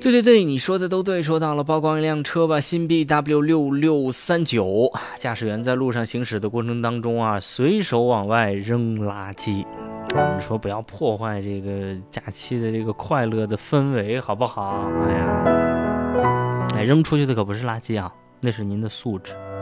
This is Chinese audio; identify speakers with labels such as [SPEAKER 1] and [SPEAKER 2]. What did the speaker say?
[SPEAKER 1] 对，你说的都对，说到了曝光一辆车吧，新 BW6639，驾驶员在路上行驶的过程当中啊，随手往外扔垃圾。你说不要破坏这个假期的这个快乐的氛围，好不好？哎呀，扔出去的可不是垃圾啊，那是您的素质。